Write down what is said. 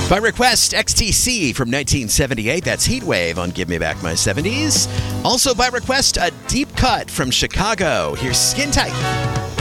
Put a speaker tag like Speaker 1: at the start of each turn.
Speaker 1: By request, XTC from 1978. That's Heatwave on Give Me Back My 70s. Also by request, a deep cut from Chicago. Here's Skin Tight.